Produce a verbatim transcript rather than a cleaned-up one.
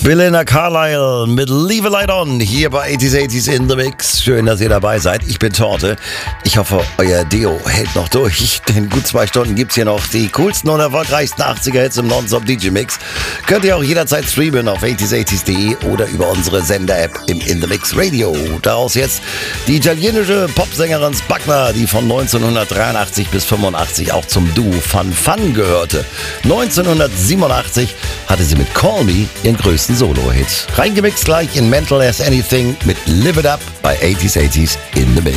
Belinda Carlisle mit Leave a Light On hier bei achtziger achtziger in the Mix. Schön, dass ihr dabei seid. Ich bin Torte. Ich hoffe, euer Deo hält noch durch. In gut zwei Stunden gibt's hier noch die coolsten und erfolgreichsten achtziger-Hits im Non-Stop D J-Mix. Könnt ihr auch jederzeit streamen auf achtziger achtzig punkt de oder über unsere Sender-App im In the Mix Radio. Daraus jetzt die italienische Popsängerin Spagna, die von neunzehnhundertdreiundachtzig bis fünfundachtzig auch zum Duo Fun Fun gehörte. neunzehnhundertsiebenundachtzig hatte sie mit Call Me ihren größten Solo-Hit. Reingemixt gleich in Mental as Anything mit Live It Up bei achtziger achtzig in the Mix.